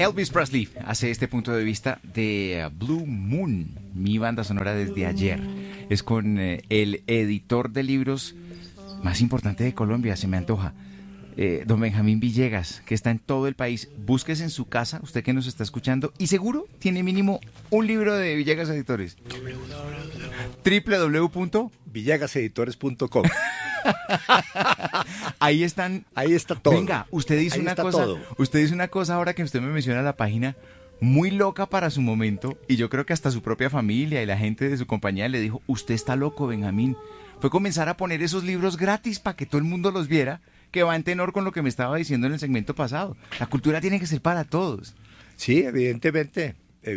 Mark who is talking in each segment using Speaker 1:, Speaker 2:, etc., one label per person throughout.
Speaker 1: Elvis Presley hace este punto de vista de Blue Moon, mi banda sonora desde ayer. Es con el editor de libros más importante de Colombia, se me antoja. Don Benjamín Villegas, que está en todo el país. Búsquese en su casa, usted que nos está escuchando, y seguro tiene mínimo un libro de Villegas Editores.
Speaker 2: www.villegaseditores.com.
Speaker 1: Ahí están.
Speaker 2: Ahí está todo.
Speaker 1: Venga, usted dice
Speaker 2: Ahí
Speaker 1: una
Speaker 2: está
Speaker 1: cosa.
Speaker 2: todo.
Speaker 1: Usted dice una cosa ahora que usted me menciona la página muy loca para su momento, y yo creo que hasta su propia familia y la gente de su compañía le dijo: usted está loco, Benjamín. Fue comenzar a poner esos libros gratis para que todo el mundo los viera, que va en tenor con lo que me estaba diciendo en el segmento pasado. La cultura tiene que ser para todos.
Speaker 2: Sí, evidentemente.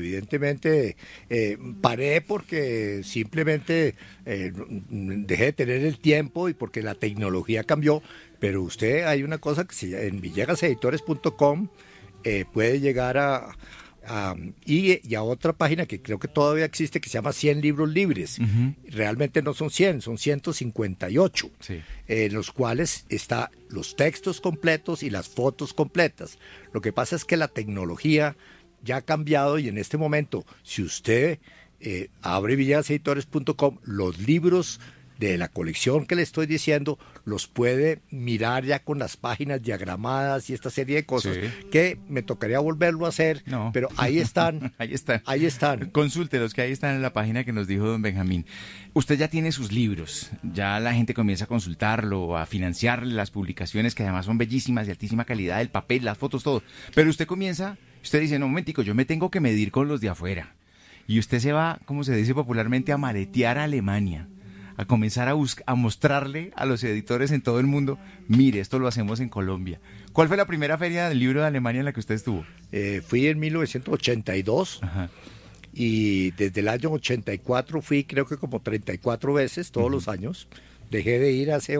Speaker 2: Paré porque simplemente dejé de tener el tiempo y porque la tecnología cambió, pero usted, hay una cosa que en villegaseditores.com puede llegar y a otra página que creo que todavía existe, que se llama 100 libros libres.
Speaker 1: Uh-huh.
Speaker 2: Realmente no son 100, son 158,
Speaker 1: sí.
Speaker 2: En los cuales está los textos completos y las fotos completas. Lo que pasa es que la tecnología ya ha cambiado, y en este momento, si usted abre villegaseditores.com, los libros de la colección que le estoy diciendo los puede mirar ya con las páginas diagramadas y esta serie de cosas, sí, que me tocaría volverlo a hacer, no, pero ahí están. Ahí están.
Speaker 1: Consúltelos, que ahí están en la página que nos dijo don Benjamín. Usted ya tiene sus libros, ya la gente comienza a consultarlo, a financiarle las publicaciones, que además son bellísimas, de altísima calidad, el papel, las fotos, todo. Pero usted dice: no, un momentico, yo me tengo que medir con los de afuera. Y usted se va, como se dice popularmente, a maletear a Alemania, a comenzar a mostrarle a los editores en todo el mundo: mire, esto lo hacemos en Colombia. ¿Cuál fue la primera feria del libro de Alemania en la que usted estuvo?
Speaker 2: Fui en 1982. Ajá. Y desde el año 84 fui, creo que como 34 veces, todos los años. Dejé de ir hace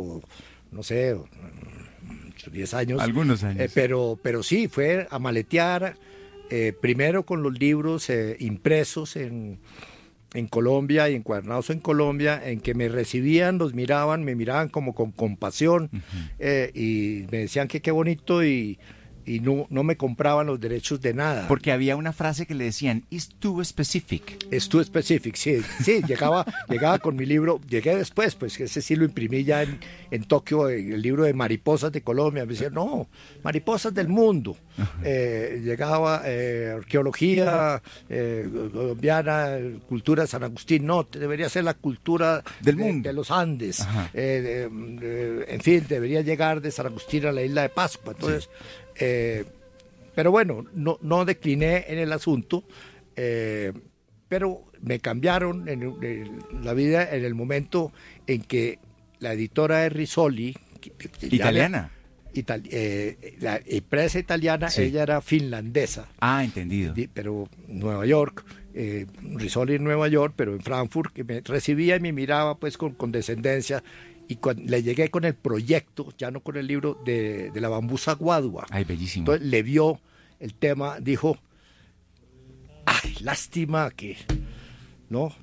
Speaker 2: 10 años.
Speaker 1: Algunos años.
Speaker 2: Pero sí, fue a maletear, primero con los libros impresos en Colombia y encuadernados en Colombia, en que me recibían, me miraban como con compasión, y me decían que qué bonito, y no me compraban los derechos de nada.
Speaker 1: Porque había una frase que le decían: it's too specific.
Speaker 2: It's too specific, sí, llegaba con mi libro, llegué después, pues ese sí lo imprimí ya en Tokio, el libro de Mariposas de Colombia. Me decían: no, Mariposas del Mundo. Llegaba arqueología colombiana, cultura de San Agustín. No, debería ser la cultura
Speaker 1: del mundo,
Speaker 2: de los Andes. En fin, debería llegar de San Agustín a la isla de Pascua. Entonces, sí. Pero bueno, no decliné en el asunto, pero me cambiaron la vida en el momento en que la editora de Rizzoli,
Speaker 1: italiana,
Speaker 2: la empresa italiana, sí, ella era finlandesa.
Speaker 1: Ah, entendido.
Speaker 2: Pero Nueva York, Rizzoli en Nueva York, pero en Frankfurt, que me recibía y me miraba pues con condescendencia. Y cuando le llegué con el proyecto, ya no con el libro, de la bambusa guadua.
Speaker 1: Ay, bellísimo.
Speaker 2: Entonces le vio el tema, dijo: ay, lástima que, ¿no?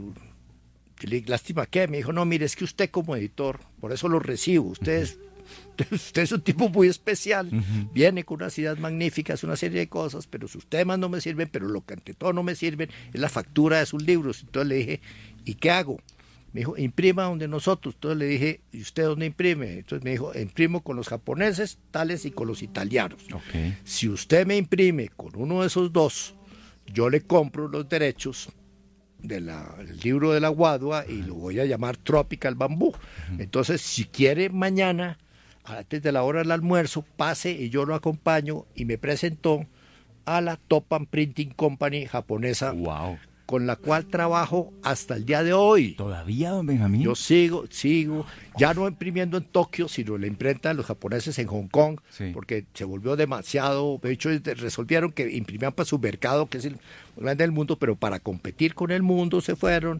Speaker 2: Lástima que, me dijo: no, mire, es que usted como editor, por eso lo recibo, usted es un tipo muy especial, viene con unas ideas magníficas, una serie de cosas, pero sus temas no me sirven, pero lo que ante todo no me sirven es la factura de sus libros. Entonces le dije: ¿y qué hago? Me dijo: imprima donde nosotros. Entonces le dije: ¿y usted dónde imprime? Entonces me dijo: imprimo con los japoneses, tales, y con los italianos.
Speaker 1: Okay.
Speaker 2: Si usted me imprime con uno de esos dos, yo le compro los derechos del libro de la guadua y lo voy a llamar Tropical Bamboo. Entonces, si quiere, mañana, antes de la hora del almuerzo, pase y yo lo acompaño. Y me presentó a la Topan Printing Company japonesa.
Speaker 1: Wow.
Speaker 2: Con la cual trabajo hasta el día de hoy.
Speaker 1: ¿Todavía, don Benjamín?
Speaker 2: Yo sigo, ya no imprimiendo en Tokio, sino la imprenta de los japoneses en Hong Kong, sí, porque se volvió demasiado. De hecho, resolvieron que imprimían para su mercado, que es el más grande del mundo, pero para competir con el mundo se fueron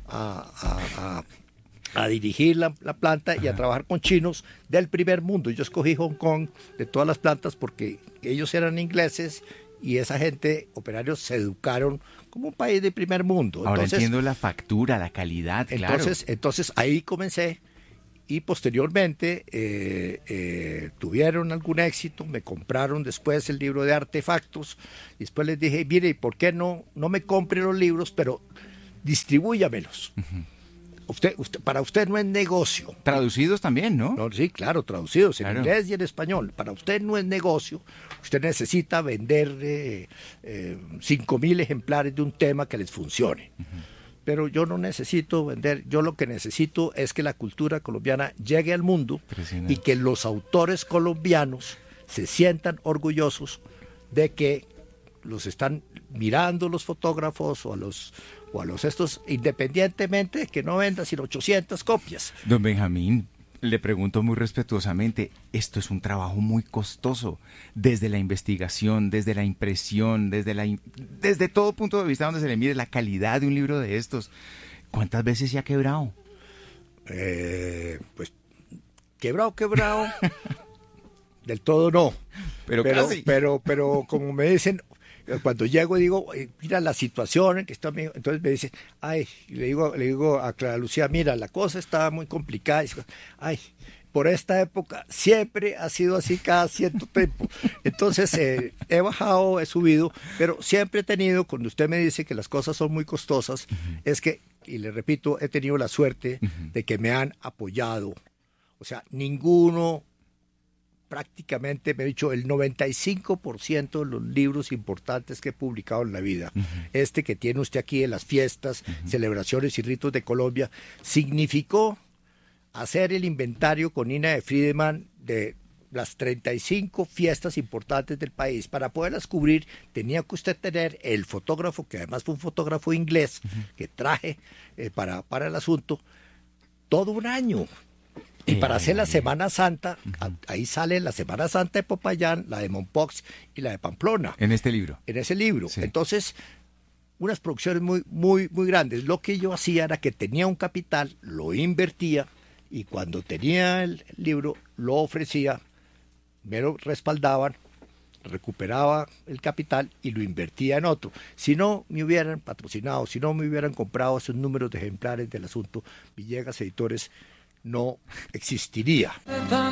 Speaker 2: a dirigir la planta y a trabajar con chinos del primer mundo. Yo escogí Hong Kong de todas las plantas porque ellos eran ingleses y esa gente, operarios, se educaron como un país de primer mundo.
Speaker 1: Ahora entiendo la factura, la calidad, claro.
Speaker 2: Entonces ahí comencé y posteriormente tuvieron algún éxito, me compraron después el libro de Artefactos, y después les dije, mire, ¿y por qué no me compre los libros, pero distribúyamelos? Para usted no es negocio.
Speaker 1: Traducidos también, ¿no?
Speaker 2: No, sí, claro, traducidos en
Speaker 1: Claro.
Speaker 2: inglés y en español. Para usted no es negocio. Usted necesita vender 5.000 ejemplares de un tema que les funcione. Pero yo no necesito vender. Yo lo que necesito es que la cultura colombiana llegue al mundo y que los autores colombianos se sientan orgullosos de que los están mirando los fotógrafos o a los estos, independientemente de que no vendan sino 800 copias.
Speaker 1: Don Benjamín, le pregunto muy respetuosamente, esto es un trabajo muy costoso, desde la investigación, desde la impresión, desde todo punto de vista donde se le mire la calidad de un libro de estos. ¿Cuántas veces se ha quebrado?
Speaker 2: Pues quebrado, del todo no.
Speaker 1: Pero casi.
Speaker 2: Pero como me dicen, cuando llego digo, mira la situación en que está, entonces me dicen, ay, le digo a Clara Lucía, mira, la cosa está muy complicada, ay, por esta época siempre ha sido así cada cierto tiempo. Entonces he bajado, he subido, pero siempre he tenido, cuando usted me dice que las cosas son muy costosas, es que, y le repito, he tenido la suerte de que me han apoyado. O sea, ninguno, prácticamente, me he dicho, el 95% de los libros importantes que he publicado en la vida, este que tiene usted aquí de las fiestas, celebraciones y ritos de Colombia, significó hacer el inventario con Nina de Friedemann de las 35 fiestas importantes del país. Para poderlas cubrir tenía que usted tener el fotógrafo, que además fue un fotógrafo inglés, que traje para el asunto, todo un año. Y para hacer la Semana Santa, ahí sale la Semana Santa de Popayán, la de Mompox y la de Pamplona.
Speaker 1: En este libro.
Speaker 2: En ese libro.
Speaker 1: Sí.
Speaker 2: Entonces, unas producciones muy grandes. Lo que yo hacía era que tenía un capital, lo invertía, y cuando tenía el libro, lo ofrecía, me lo respaldaban, recuperaba el capital y lo invertía en otro. Si no me hubieran patrocinado, si no me hubieran comprado esos números de ejemplares del asunto, Villegas Editores no existiría.